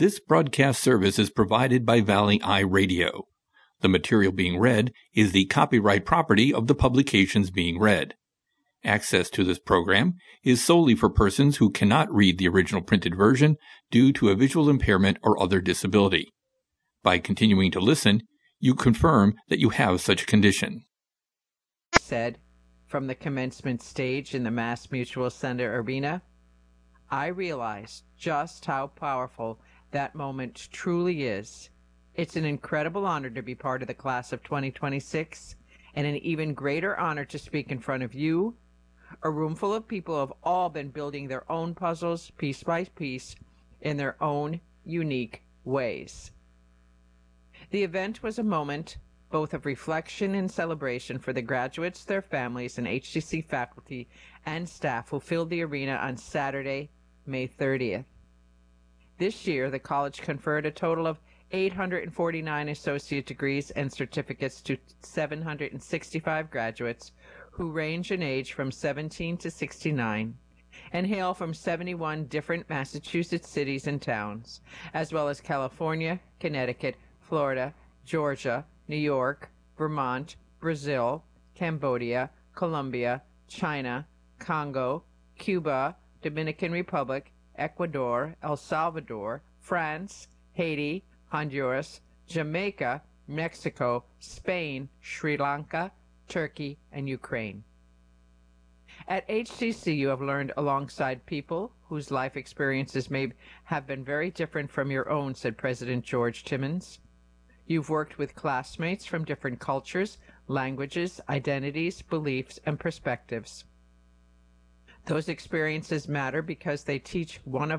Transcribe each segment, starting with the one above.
This broadcast service is provided by Valley Eye Radio. The material being read is the copyright property of the publications being read. Access to this program is solely for persons who cannot read the original printed version due to a visual impairment or other disability. By continuing to listen, you confirm that you have such a condition. Said from the commencement stage in the Mass Mutual Center arena, I realized just how powerful that moment truly is. It's an incredible honor to be part of the class of 2026, and an even greater honor to speak in front of you, a room full of people who have all been building their own puzzles piece by piece in their own unique ways. The event was a moment both of reflection and celebration for the graduates, their families, and HCC faculty and staff who filled the arena on Saturday, May 30th. This year, the college conferred a total of 849 associate degrees and certificates to 765 graduates who range in age from 17 to 69 and hail from 71 different Massachusetts cities and towns, as well as California, Connecticut, Florida, Georgia, New York, Vermont, Brazil, Cambodia, Colombia, China, Congo, Cuba, Dominican Republic, Ecuador, El Salvador, France, Haiti, Honduras, Jamaica, Mexico, Spain, Sri Lanka, Turkey, and Ukraine. At HCC, you have learned alongside people whose life experiences may have been very different from your own, said President George Timmons. You've worked with classmates from different cultures, languages, identities, beliefs, and perspectives. Those experiences matter because they teach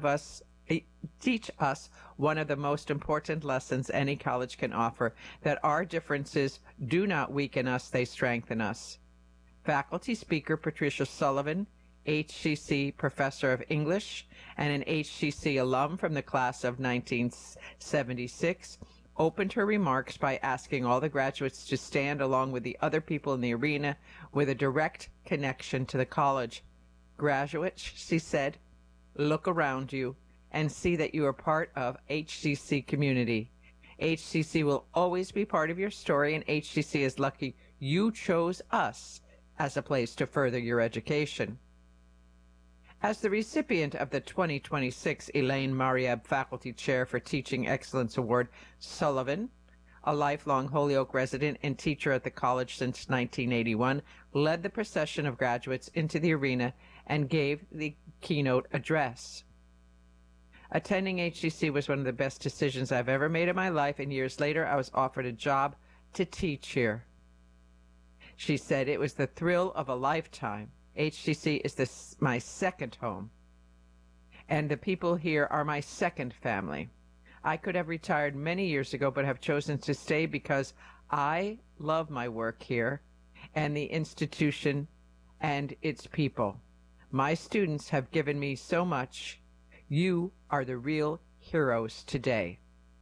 us one of the most important lessons any college can offer, that our differences do not weaken us, they strengthen us. Faculty speaker Patricia Sullivan, HCC professor of English and an HCC alum from the class of 1976, opened her remarks by asking all the graduates to stand along with the other people in the arena with a direct connection to the college. Graduates, she said, look around you and see that you are part of HCC community. HCC will always be part of your story, and HCC is lucky you chose us as a place to further your education. As the recipient of the 2026 Elaine Marieb Faculty Chair for Teaching Excellence Award, Sullivan, a lifelong Holyoke resident and teacher at the college since 1981, led the procession of graduates into the arena and gave the keynote address. Attending HCC was one of the best decisions I've ever made in my life, and years later I was offered a job to teach here. She said it was the thrill of a lifetime. HCC is my second home, and the people here are my second family. I could have retired many years ago, but have chosen to stay because I love my work here and the institution and its people. My students have given me so much. You are the real heroes today.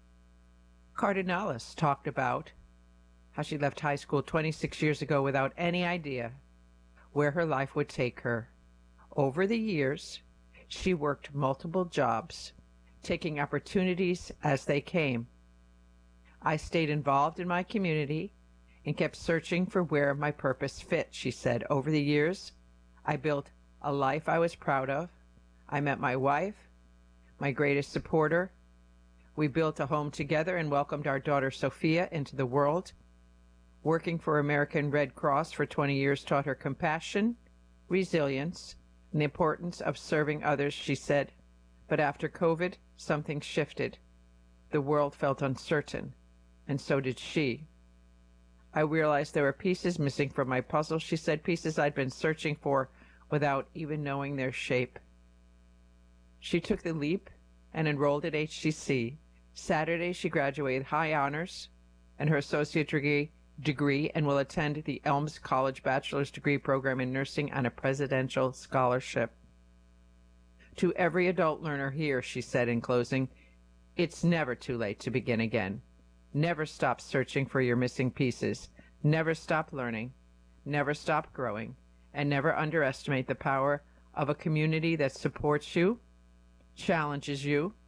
Cardinalis talked about how she left high school 26 years ago without any idea where her life would take her. Over the years, she worked multiple jobs, taking opportunities as they came. I stayed involved in my community and kept searching for where my purpose fit, she said. Over the years, I built a life I was proud of. I met my wife, my greatest supporter. We built a home together and welcomed our daughter Sophia into the world. Working for American Red Cross for 20 years taught her compassion, resilience, and the importance of serving others, she said. But after COVID, something shifted. The world felt uncertain, and so did she. I realized there were pieces missing from my puzzle, she said, pieces I'd been searching for without even knowing their shape. She took the leap and enrolled at HCC. Saturday, she graduated high honors and her associate degree and will attend the Elms College bachelor's degree program in nursing on a presidential scholarship. To every adult learner here, she said in closing, it's never too late to begin again. Never stop searching for your missing pieces. Never stop learning. Never stop growing. And never underestimate the power of a community that supports you, challenges you,